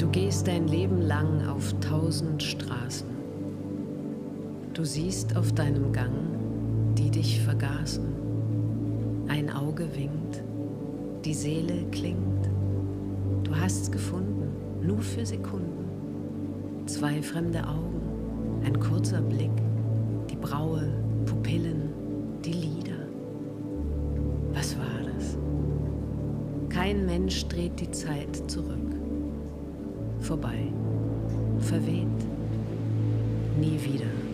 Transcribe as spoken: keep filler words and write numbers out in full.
Du gehst dein Leben lang auf tausend Straßen. Du siehst auf deinem Gang, die dich vergaßen. Ein Auge winkt, die Seele klingt. Du hast's gefunden, nur für Sekunden. Zwei fremde Augen, ein kurzer Blick, die Braue, Pupillen, die Lider. Was war das? Kein Mensch dreht die Zeit zurück. Vorbei, verweht, nie wieder.